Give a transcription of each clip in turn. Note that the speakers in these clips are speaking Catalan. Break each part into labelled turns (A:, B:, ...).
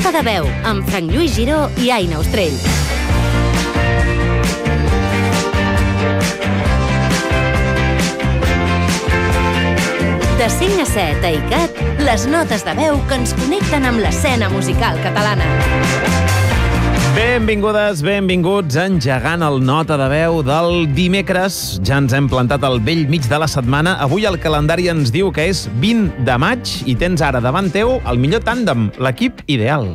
A: Nota de veu, amb Frank Lluís Giró i Aina Ostrell. De 5 a 7 a ICAT, les notes de veu que ens connecten amb l'escena musical catalana.
B: Benvingudes, benvinguts a Engegant el Nota de Veu del dimecres. Ja ens hem plantat al bell mig de la setmana. Avui el calendari ens diu que és 20 de maig i tens ara davant teu el millor tàndem, l'equip ideal.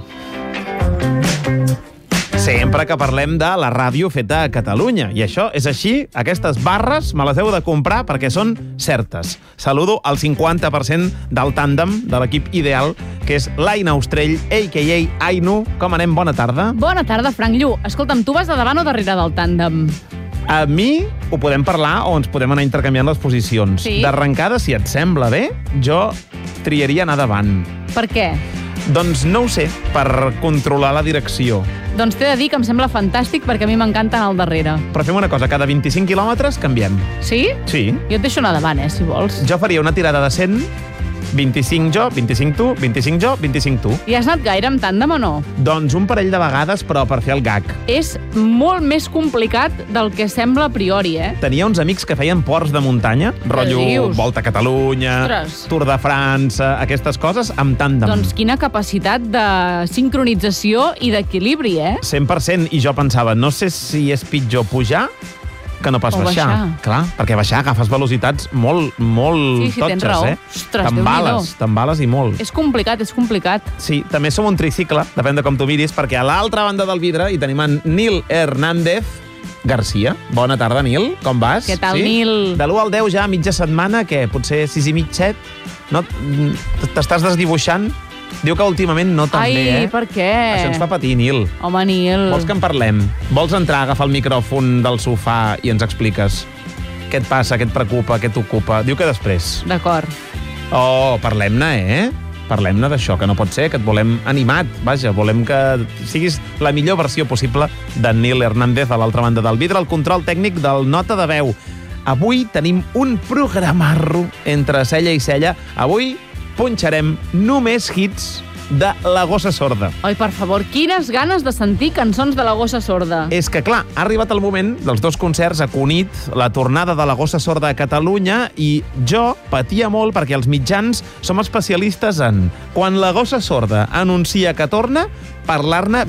B: Sempre que parlem de la ràdio feta a Catalunya. I això és així, aquestes barres me les heu de comprar perquè són certes. Saludo el 50% del tàndem de l'equip ideal, que és l'Aina Ostrell, a.k.a. Ainu. Com anem? Bona tarda.
C: Bona tarda, Frank Llu. Escolta'm, tu vas de davant o darrere del tàndem?
B: A mi ho podem parlar o ens podem anar intercanviant les posicions.
C: Sí?
B: D'arrencada, si et sembla bé, jo triaria anar davant.
C: Per què?
B: Doncs no ho sé, per controlar la direcció.
C: Doncs t'he de dir que em sembla fantàstic perquè a mi m'encanta anar al darrere.
B: Però fem una cosa, cada 25 quilòmetres canviem.
C: Sí?
B: Sí.
C: Jo et deixo anar davant, si vols.
B: Jo faria una tirada de 100, 25 jo, 25 tu, 25 jo, 25 tu.
C: I has anat gaire amb tàndem o no?
B: Doncs un parell de vegades, però per fer el gag.
C: És molt més complicat del que sembla a priori,
B: Tenia uns amics que feien ports de muntanya, rotllo
C: dius?
B: Volta a Catalunya,
C: Ostres.
B: Tour de França, aquestes coses, amb tàndem.
C: Doncs quina capacitat de sincronització i d'equilibri,
B: 100%, i jo pensava, no sé si és pitjor pujar que no pas
C: O baixar.
B: Clar, perquè baixar agafes velocitats molt
C: Sí, tens
B: totxes,
C: raó. Ostres,
B: t'embales i molt.
C: És complicat, és complicat.
B: Sí, també som un tricicle, depèn de com tu miris, perquè a l'altra banda del vidre hi tenim en Nil Hernández Garcia. Bona tarda, Nil, com vas?
C: Què tal,
B: sí?
C: Nil?
B: De l'1 al 10 ja, mitja setmana, què? Potser 6 i mig, 7? No? T'estàs desdibuixant? Diu que últimament no tan bé,
C: Ai, per què?
B: Això ens fa patir, Nil.
C: Home, Nil.
B: Vols que en parlem? Vols entrar, agafar el micròfon del sofà i ens expliques què et passa, què et preocupa, què t'ocupa? Diu que després.
C: D'acord.
B: Oh, parlem-ne, Parlem-ne d'això, que no pot ser, que et volem animat. Vaja, volem que siguis la millor versió possible d'en Nil Hernández a l'altra banda del vidre, el control tècnic del Nota de Veu. Avui tenim un programarro entre cella i cella. Avui punxarem només hits de La Gossa Sorda.
C: Ai, per favor, quines ganes de sentir cançons de La Gossa Sorda.
B: És que, clar, ha arribat el moment dels dos concerts a Cunit, la tornada de La Gossa Sorda a Catalunya, i jo patia molt perquè els mitjans som especialistes en, quan La Gossa Sorda anuncia que torna, parlar-ne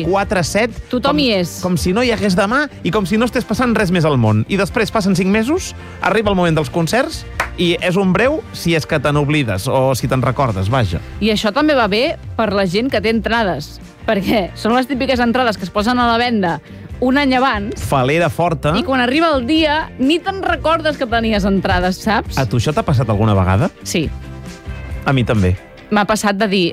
B: 24/7.
C: Tothom hi és.
B: Com si no hi hagués demà i com si no estés passant res més al món. I després passen 5 mesos, arriba el moment dels concerts i és un breu si és que te n'oblides o si te'n recordes, vaja.
C: I això també va bé per la gent que té entrades, perquè són les típiques entrades que es posen a la venda un any abans
B: Falera forta.
C: i quan arriba el dia ni te'n recordes que tenies entrades, saps?
B: A tu això t'ha passat alguna vegada?
C: Sí,
B: A mi també.
C: m'ha passat de dir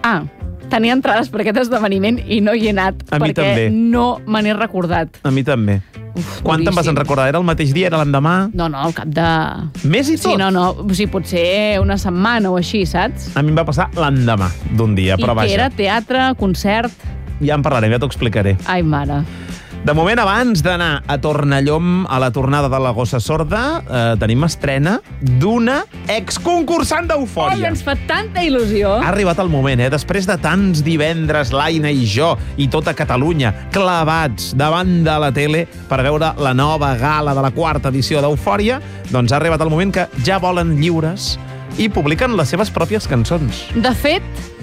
C: tenia entrades per aquest esdeveniment i no hi he anat
B: A mi
C: perquè
B: també.
C: no me n'he recordat.
B: A mi també.
C: Uf,
B: Quan te'n vas
C: duríssim.
B: recordar? Era el mateix dia? Era l'endemà?
C: No, al cap de...
B: Més i tot?
C: Sí, no, o sigui, potser una setmana o així, saps?
B: A mi em va passar l'endemà d'un dia, però
C: I
B: vaja.
C: que era teatre, concert...
B: Ja en parlarem, ja t'ho explicaré.
C: Ai, mare.
B: De moment, abans d'anar a Tornallom a la tornada de La Gossa Sorda, tenim estrena d'una exconcursant
C: Ai,
B: d'Eufòria.
C: ens fa tanta il·lusió.
B: Ha arribat el moment, Després de tants divendres, l'Aina i jo, i tota Catalunya, clavats davant de la tele per veure la nova gala de la 4ª edició d'Eufòria, doncs ha arribat el moment que ja volen lliures i publiquen les seves pròpies cançons.
C: De fet,